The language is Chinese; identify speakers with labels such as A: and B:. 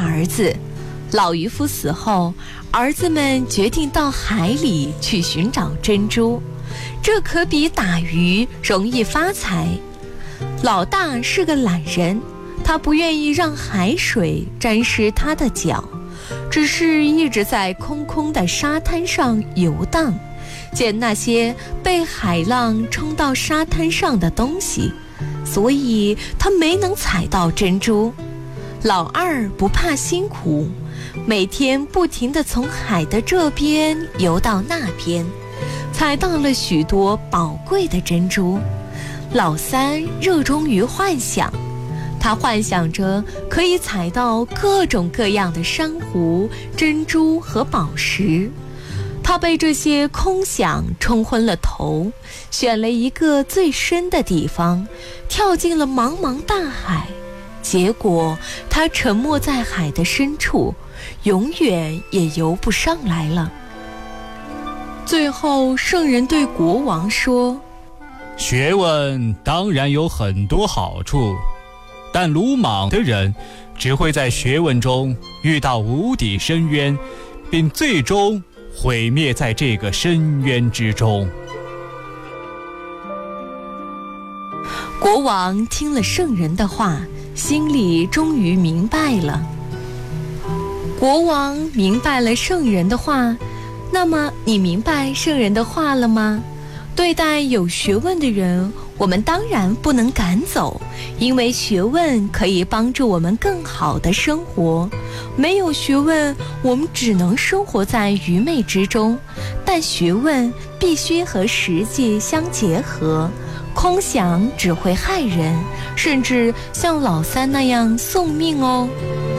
A: 儿子。老渔夫死后，儿子们决定到海里去寻找珍珠，这可比打鱼容易发财。老大是个懒人，他不愿意让海水沾湿他的脚，只是一直在空空的沙滩上游荡，捡那些被海浪冲到沙滩上的东西，所以他没能采到珍珠。老二不怕辛苦，每天不停地从海的这边游到那边，采到了许多宝贵的珍珠。老三热衷于幻想，他幻想着可以采到各种各样的珊瑚、珍珠和宝石。他被这些空想冲昏了头，选了一个最深的地方，跳进了茫茫大海。结果他沉没在海的深处，永远也游不上来了。最后圣人对国王说：
B: 学问当然有很多好处，但鲁莽的人只会在学问中遇到无底深渊，并最终毁灭在这个深渊之中。
A: 国王听了圣人的话，心里终于明白了。国王明白了圣人的话，那么你明白圣人的话了吗？对待有学问的人，我们当然不能赶走，因为学问可以帮助我们更好的生活。没有学问，我们只能生活在愚昧之中，但学问必须和实际相结合。空想只会害人，甚至像老三那样送命哦。